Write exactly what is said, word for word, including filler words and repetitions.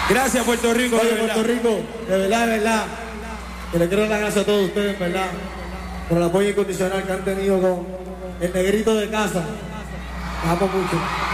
Gracias, Puerto Rico. Oye, Puerto Rico, de verdad, de verdad, que le quiero dar las gracias a todos ustedes, ¿verdad? Por el apoyo incondicional que han tenido con el negrito de casa. Los amo mucho.